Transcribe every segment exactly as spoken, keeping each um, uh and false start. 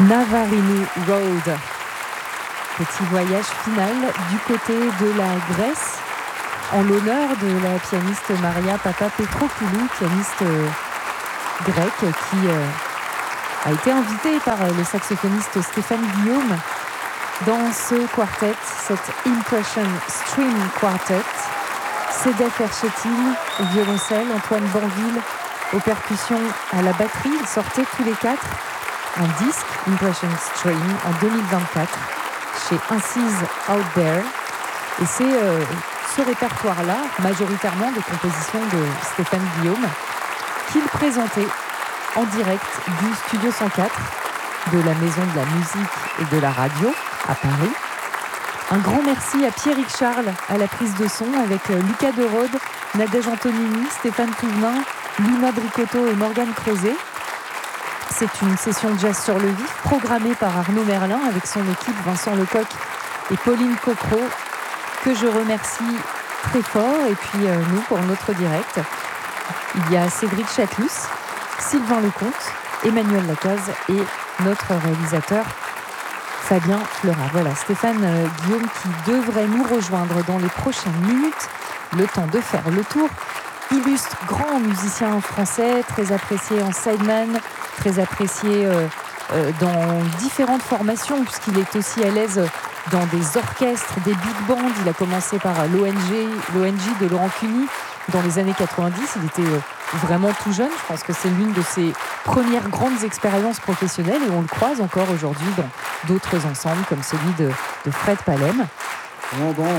Navarino Road. Petit voyage final du côté de la Grèce en l'honneur de la pianiste Maria Papapetropoulou, pianiste grecque qui euh, a été invitée par le saxophoniste Stéphane Guillaume dans ce quartet, cette Impression String Quartet. Sedef Erchetine au violoncelle, Antoine Banville aux percussions, à la batterie. Ils sortaient tous les quatre un disque Impression String en deux mille vingt-quatre chez Incise Out There. Et c'est euh, ce répertoire-là, majoritairement des compositions de Stéphane Guillaume, qu'il présentait en direct du Studio cent quatre de la Maison de la Musique et de la Radio à Paris. Un grand merci à Pierrick Charles à la prise de son avec Lucas Derode, Nadège Antonini, Stéphane Touvenin, Luna Bricotto et Morgane Creuset. C'est une session de jazz sur le vif programmée par Arnaud Merlin avec son équipe Vincent Lecoq et Pauline Cocro, que je remercie très fort. Et puis euh, nous, pour notre direct, il y a Cédric Chatelus, Sylvain Lecomte, Emmanuel Lacaze et notre réalisateur Fabien Fleurat. Voilà, Stéphane euh, Guillaume qui devrait nous rejoindre dans les prochaines minutes, le temps de faire le tour. Illustre grand musicien français, très apprécié en sideman, très apprécié euh, euh, dans différentes formations, puisqu'il est aussi à l'aise dans des orchestres, des big bands. Il a commencé par l'O N G, l'O N J de Laurent Cuny dans les années quatre-vingt-dix. Il était euh, vraiment tout jeune. Je pense que c'est l'une de ses premières grandes expériences professionnelles et on le croise encore aujourd'hui dans d'autres ensembles comme celui de, de Fred Palem. Bon, bon.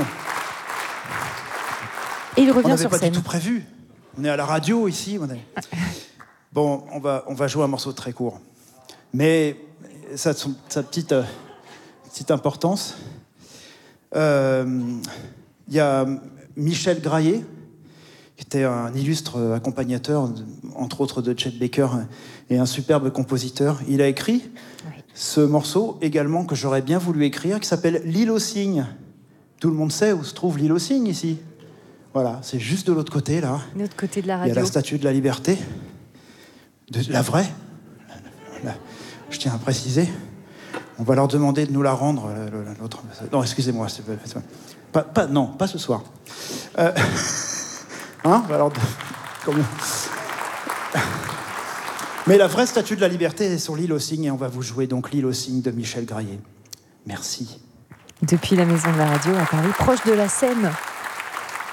Et il revient on sur pas scène. Du tout prévu. On est à la radio ici. On est... Bon, on va, on va jouer un morceau très court. Mais ça a son, sa petite, euh, petite importance. Il euh, y a Michel Graillet, qui était un illustre accompagnateur, entre autres de Chet Baker, et un superbe compositeur. Il a écrit oui. ce morceau également que j'aurais bien voulu écrire, qui s'appelle L'île aux cygnes. Tout le monde sait où se trouve l'île aux cygnes ici. Voilà, c'est juste de l'autre côté, là. De l'autre côté de la radio. Il y a la statue de la liberté, de la vraie. La, la, je tiens à préciser. On va leur demander de nous la rendre, l'autre. Non, excusez-moi. C'est pas, pas, non, pas ce soir. Euh, hein alors, combien... Mais la vraie statue de la liberté est sur l'île aux cygnes et on va vous jouer donc l'île aux cygnes de Michel Graillet. Merci. Depuis la Maison de la Radio à Paris, proche de la Seine.